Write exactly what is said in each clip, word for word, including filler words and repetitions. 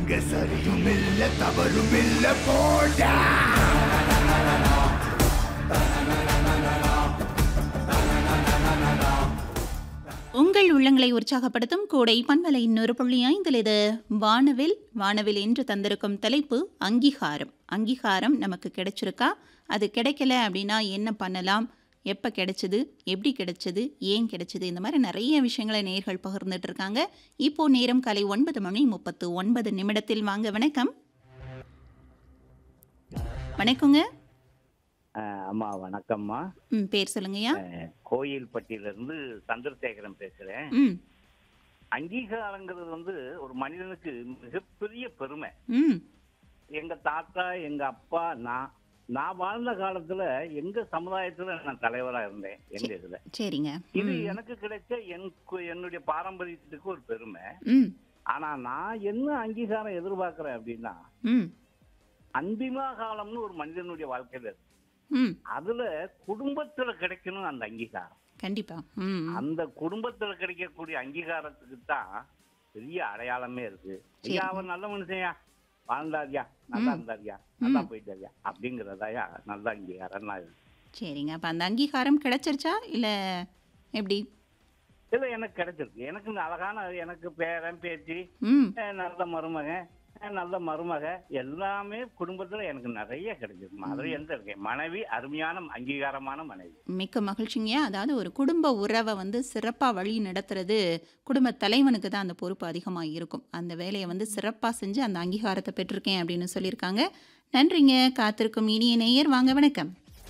இங்க சரியும் இல்ல தவறும் இல்ல போடா. உங்கள் உள்ளங்களை உற்சாகப்படுத்தும் கோடை பண்பலை இன்னொரு புள்ளி ஐந்தில் இது வானவில் வானவில் என்று தந்திருக்கும் தலைப்பு அங்கீகாரம். அங்கீகாரம் நமக்கு கிடைச்சிருக்கா, அது கிடைக்கல அப்படின்னா என்ன பண்ணலாம், எப்போ கிடைச்சது, எப்படி கிடைச்சது, ஏன் கிடைச்சது, இந்த மாதிரி நிறைய விஷயங்களை நேயர்கள் பகிர்ந்துட்டு இருக்காங்க. இப்போ நேரம் காலை ஒன்பது மணி முப்பத்து ஒன்பது நிமிடத்தில். வாங்க வணக்கம். வணக்கங்க. அம்மா வணக்கம்மா. ம் பேர் சொல்லுங்கய்யா. கோயில்பட்டியிலிருந்து சந்திரசேகரன் பேசுறேன். ம் அங்கீகாரங்கிறது வந்து ஒரு மனிதனுக்கு மிகப்பெரிய பெருமை. ம் எங்க தாத்தா, எங்க அப்பா, நான் நான் வாழ்ந்த காலத்துல எங்க சமுதாயத்துல நான் தலைவரா இருந்தேன். எங்க இதுல சரிங்க. இது எனக்கு கிடைச்ச என் என்னுடைய பாரம்பரியத்துக்கு ஒரு பெருமை. ம் ஆனா நான் என்ன அங்கீகாரம் எதிர்பார்க்கிறேன் அப்படின்னா, ம் அந்திமா காலம்னு ஒரு மனிதனுடைய வாழ்க்கையில இருக்கு. ம் அதுல குடும்பத்துல கிடைக்கணும் அந்த அங்கீகாரம். கண்டிப்பா. ம் அந்த குடும்பத்துல கிடைக்கக்கூடிய அங்கீகாரத்துக்கு தான் பெரிய அடையாளமே இருக்கு. ஐயா அவன் நல்ல மனுஷன்யா, வாழ்ந்தாரியா, நல்லா இருந்தாரியா, நல்லா போயிட்டாரியா அப்படிங்கறதாயா நல்ல அங்கீகாரம். சரிங்க. அப்ப அந்த அங்கீகாரம் கிடைச்சிருச்சா இல்ல எப்படி? இல்ல எனக்கு கிடைச்சிருக்கு. எனக்கு இந்த அழகான எனக்கு பேரன் பேத்தி, ம் நல்ல மருமகன், நல்ல மருமக எல்லாமே குடும்பத்துல எனக்கு நிறைய கிடைச்சிருக்கு. அதுல எந்த இருக்கேன் மனைவி, அருமையான அங்கீகாரமான மனைவி. மிக்க மகிழ்ச்சிங்கய்யா. அதாவது ஒரு குடும்ப உறவை வந்து சிறப்பா வழி நடத்துறது குடும்ப தலைவனுக்கு தான் அந்த பொறுப்பு அதிகமாக இருக்கும். அந்த வேலையை வந்து சிறப்பா செஞ்சு அந்த அங்கீகாரத்தை பெற்றிருக்கேன் அப்படின்னு சொல்லியிருக்காங்க. நன்றிங்க. காத்திருக்கும் இனிய நேயர். வாங்க வணக்கம்.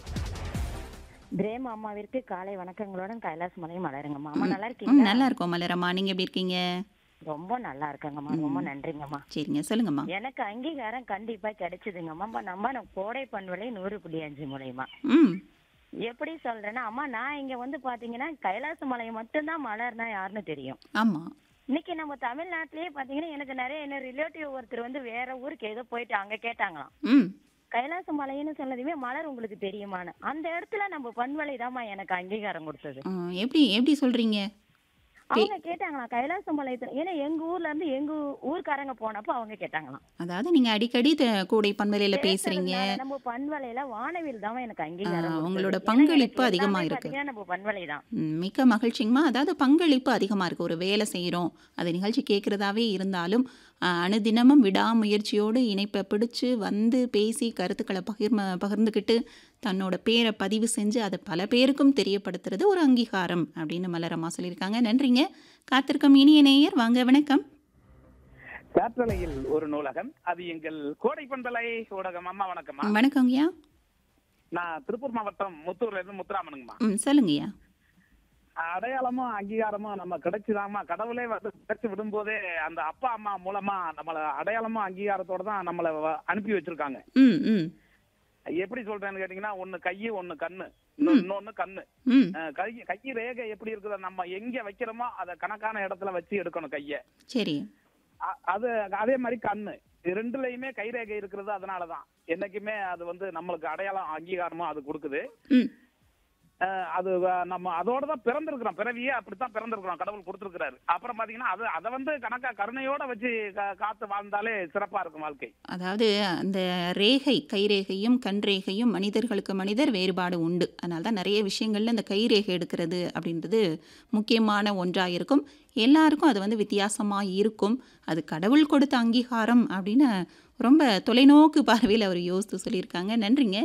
பிரேம் அம்மாவிற்கு காலை வணக்கங்களுடன் கைலாஸ் மலையும் மலருங்கம்மா. அம்மா நல்லா ம் இருக்கீங்களா? நல்லா இருக்கோம் மலரம்மா. நீங்க எப்படி இருக்கீங்க? ரொம்ப நல்லா இருக்கேங்கம்மா. ரொம்ப நன்றிங்கம்மா. சரிங்க சொல்லுங்கம்மா. எனக்கு அங்கீகாரம் கண்டிப்பா கிடைச்சதுங்கம்மா. அம்மா நம்ம நம்ம கோடை பண்பலை நூறு புள்ளி அஞ்சு மூலியமா. ம் எப்படி சொல்றேன்னா அம்மா, நான் இங்க வந்து பாத்தீங்கன்னா கைலாச மலை மட்டும்தான் மலர்னா யாருன்னு தெரியும். ஆமா. இன்னைக்கு நம்ம தமிழ்நாட்டிலேயே பாத்தீங்கன்னா எனக்கு நிறைய என்ன ரிலேட்டிவ் ஒருத்தர் வந்து வேற ஊருக்கு ஏதோ போயிட்டு அங்க கேட்டாங்களாம், ம் கைலாச மலைன்னு சொன்னதுமே மலர் உங்களுக்கு தெரியுமான்னு. அந்த இடத்துல நம்ம பண்பலை தாம்மா எனக்கு அங்கீகாரம் கொடுத்தது. ஆ, எப்படி எப்படி சொல்றீங்க? அவங்க கேட்டாங்களாம் கைலாச மலை, ஏன்னா எங்க ஊர்ல இருந்து எங்க ஊர்க்காரங்க போனப்போ அவங்க கேட்டாங்களாம். அதாவது நீங்க அடிக்கடி த- கூடை பண்பலையில பேசுறீங்க. பேசுறதுனால நம்ம பண்பலையில வானவில் தான் எனக்கு அங்கீகாரம் ஆ, கொடுத்தது. உங்களோட ஏன்னா பங்களிப்பு எனக்கு அதிகமா எல்லாமே இருக்கு. பாத்தீங்கன்னா நம்ம பண்பலை தான். ம், மிக்க மகிழ்ச்சிங்கம்மா. அதாவது பங்களிப்பு அதிகமாக இருக்குது. ஒரு வேலை செய்கிறோம், அது நிகழ்ச்சி கேட்குறதாவே இருந்தாலும் ஆ, அனுதினமும் விடாமுயற்சியோடு இணைப்பை பிடிச்சு வந்து பேசி கருத்துக்களை பகிர்ம பகிர்ந்துக்கிட்டு தன்னோட பேரை பதிவு செஞ்சு அதை பல பேருக்கும் தெரியப்படுத்துறது ஒரு அங்கீகாரம் அப்படின்னு மலரம்மா சொல்லியிருக்காங்க. நன்றிங்க. காத்திருக்கும் இனிய நேயர். வாங்க வணக்கம். காற்றலையில் ஒரு நூலகம், அது எங்கள் கோடை பண்பலை ஊடகம். அம்மா வணக்கம்மா. வணக்கங்கய்யா. நான் திருப்பூர் மாவட்டம் முத்தூர்ல இருந்து முத்துராமனுங்கம்மா. ம் சொல்லுங்கய்யா. அடையாளமும் அங்கீகாரமும் நம்ம கிடைச்சுதாம்மா. கடவுளே வந்து கிடைச்சு விடும்போதே அந்த அப்பா அம்மா மூலமா நம்மள அடையாளமும் அங்கீகாரத்தோட தான் நம்மள வ- அனுப்பி வச்சிருக்காங்க. ம் ம் எப்படி சொல்றேன்னு கேட்டீங்கன்னா, ஒண்ணு கையு, ஒண்ணு கண்ணு, இன்னொன்னு இன்னொன்னு கண்ணு. ம் அஹ் கை கை ரேகை எப்படி இருக்குதோ, நம்ம எங்க வைக்கிறோமோ அதை கணக்கான இடத்துல வச்சு எடுக்கணும் கைய. சரி. அ- அது அதே மாதிரி கண்ணு, இது ரெண்டுலயுமே கைரேகை இருக்கிறது. அதனாலதான் என்னைக்குமே அது வந்து நம்மளுக்கு அடையாளம் அங்கீகாரமும் அது கொடுக்குது. ம் அஹ் அது வ- நம்ம அதோட தான் பிறந்திருக்கிறோம். பிறவியே அப்படித்தான் பிறந்திருக்கிறோம், கடவுள் கொடுத்திருக்கிறாரு. அப்புறம் பாத்தீங்கன்னா அது அதை வந்து கணக்கா கருணையோட வச்சு கா- காத்து வாழ்ந்தாலே சிறப்பா இருக்கும் வாழ்க்கை. அதாவது அந்த ரேகை கைரேகையும் கண் ரேகையும் மனிதர்களுக்கு மனிதர் வேறுபாடு உண்டு. அதனால தான் நிறைய விஷயங்கள்ல இந்த கைரேகை எடுக்கிறது அப்படின்றது முக்கியமான ஒன்றாக இருக்கும். எல்லாருக்கும் அது வந்து வித்தியாசமாக இருக்கும். அது கடவுள் கொடுத்த அங்கீகாரம் அப்படின்னு ரொம்ப தொலைநோக்கு பார்வையில் அவர் யோசித்து சொல்லியிருக்காங்க. நன்றிங்க.